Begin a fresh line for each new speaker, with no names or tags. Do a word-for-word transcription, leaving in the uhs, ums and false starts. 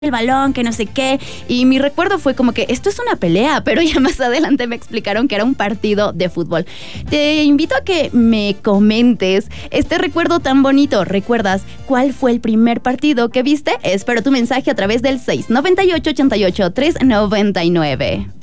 el balón, que no sé qué, y mi recuerdo fue como que esto es una pelea, pero ya más adelante me explicaron que era un partido de fútbol. Te invito a que me comentes este recuerdo tan bonito. ¿Recuerdas cuál fue el primer partido que viste? Espero tu mensaje a través del seis noventa y ocho, ochenta y ocho, tres noventa y nueve.